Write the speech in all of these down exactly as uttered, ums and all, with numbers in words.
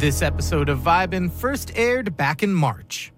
This episode of Vibin' first aired back in March.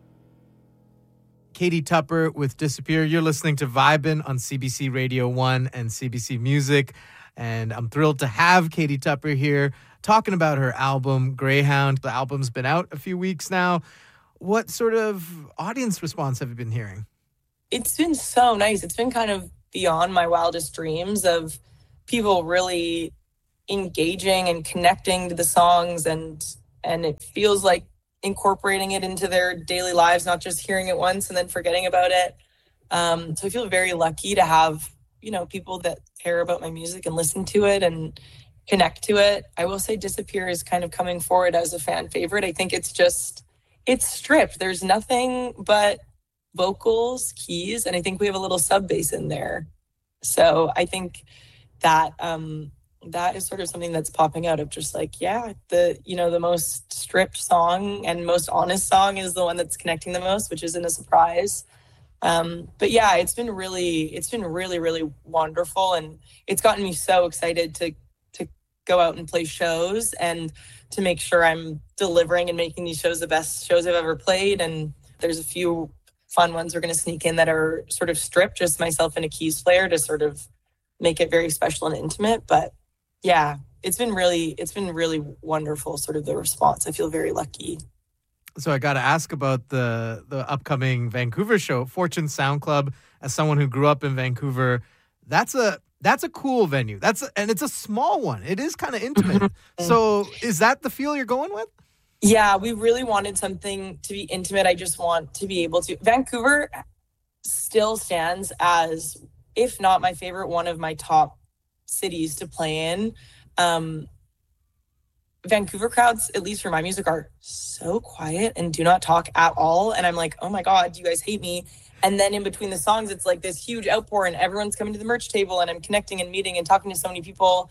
Katie Tupper with Disappear. You're listening to Vibin' on C B C Radio one and C B C Music. And I'm thrilled to have Katie Tupper here talking about her album, Greyhound. The album's been out a few weeks now. What sort of audience response have you been hearing? It's been so nice. It's been kind of beyond my wildest dreams of people really engaging and connecting to the songs, and and it feels like incorporating it into their daily lives, not just hearing it once and then forgetting about it. Um, so I feel very lucky to have, you know, people that care about my music and listen to it and connect to it. I will say Disappear is kind of coming forward as a fan favorite. I think it's just, it's stripped. There's nothing but vocals, keys, and I think we have a little sub bass in there. So I think that um, that is sort of something that's popping out of just like, yeah, the, you know, the most stripped song and most honest song is the one that's connecting the most, which isn't a surprise. Um, but yeah, it's been really, it's been really, really wonderful. And it's gotten me so excited to, to go out and play shows and to make sure I'm delivering and making these shows the best shows I've ever played. And there's a few fun ones we're going to sneak in that are sort of stripped, just myself and a keys player to sort of make it very special and intimate. But yeah, it's been really, it's been really wonderful, sort of the response. I feel very lucky. So I got to ask about the the upcoming Vancouver show, Fortune Sound Club. As someone who grew up in Vancouver, that's a that's a cool venue. That's a, and it's a small one. It is kind of intimate. So is that the feel you're going with? Yeah, we really wanted something to be intimate. I just want to be able to. Vancouver still stands as, if not my favorite, one of my top cities to play in. Um, Vancouver crowds, at least for my music, are so quiet and do not talk at all. And I'm like, oh my God, you guys hate me. And then in between the songs, it's like this huge outpour and everyone's coming to the merch table and I'm connecting and meeting and talking to so many people.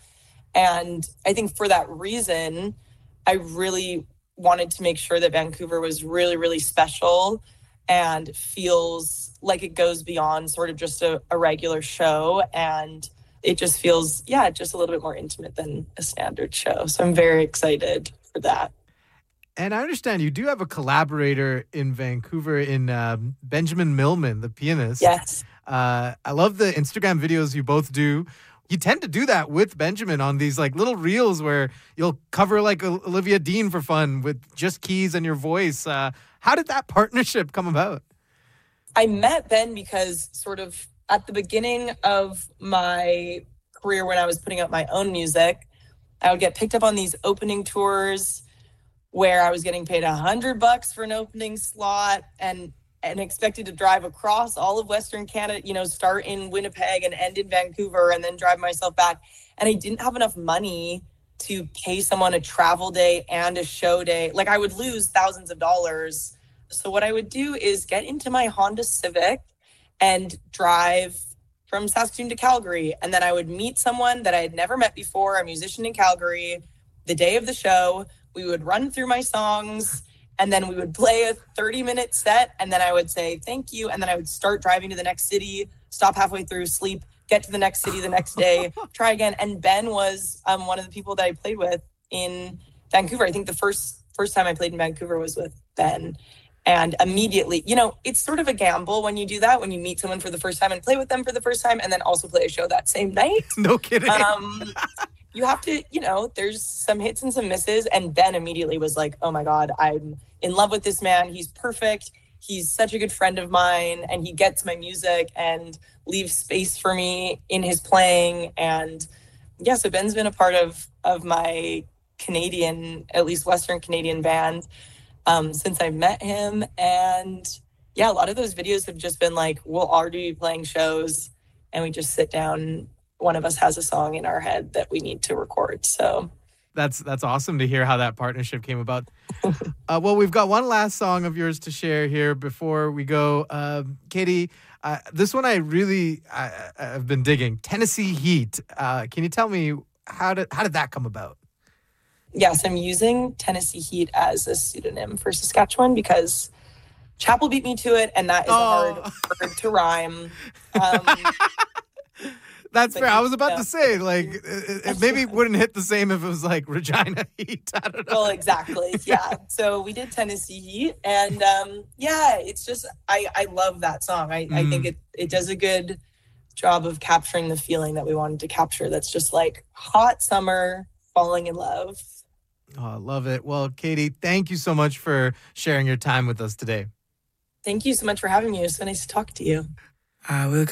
And I think for that reason, I really wanted to make sure that Vancouver was really, really special and feels like it goes beyond sort of just a, a regular show. And it just feels, yeah, just a little bit more intimate than a standard show. So I'm very excited for that. And I understand you do have a collaborator in Vancouver in um, Benjamin Millman, the pianist. Yes. Uh, I love the Instagram videos you both do. You tend to do that with Benjamin on these like little reels where you'll cover like Olivia Dean for fun with just keys and your voice. Uh, how did that partnership come about? I met Ben because sort of at the beginning of my career when I was putting out my own music, I would get picked up on these opening tours where I was getting paid a hundred bucks for an opening slot and and expected to drive across all of Western Canada, you know, start in Winnipeg and end in Vancouver and then drive myself back. And I didn't have enough money to pay someone a travel day and a show day. Like I would lose thousands of dollars. So what I would do is get into my Honda Civic and drive from Saskatoon to Calgary. And then I would meet someone that I had never met before, a musician in Calgary, the day of the show. We would run through my songs and then we would play a thirty minute set. And then I would say, thank you. And then I would start driving to the next city, stop halfway through, sleep, get to the next city the next day, try again. And Ben was um, one of the people that I played with in Vancouver. I think the first, first time I played in Vancouver was with Ben. And immediately, you know, it's sort of a gamble when you do that, when you meet someone for the first time and play with them for the first time and then also play a show that same night. No kidding. Um, you have to, you know, there's some hits and some misses. And Ben immediately was like, oh my God, I'm in love with this man. He's perfect. He's such a good friend of mine and he gets my music and leaves space for me in his playing. And yeah, so Ben's been a part of, of my Canadian, at least Western Canadian band Um, since I met him. And yeah, a lot of those videos have just been like, we'll already be playing shows and we just sit down. One of us has a song in our head that we need to record. So that's that's awesome to hear how that partnership came about. uh, well, we've got one last song of yours to share here before we go. Uh, Katie, uh, this one I really I, I've been digging. Tennessee Heat. Uh, can you tell me how did how did that come about? Yes, I'm using Tennessee Heat as a pseudonym for Saskatchewan because Chapel beat me to it, and that is oh. a hard word to rhyme. Um, That's But fair. I he- was about yeah. to say, like, it, it maybe wouldn't hit the same if it was like Regina Heat. I don't know. Well, exactly. Yeah. So we did Tennessee Heat, and um, yeah, it's just I I love that song. I I think Mm. it it does a good job of capturing the feeling that we wanted to capture. That's just like hot summer, falling in love. Oh, I love it. Well, Katie, thank you so much for sharing your time with us today. Thank you so much for having me. It was so nice to talk to you. I will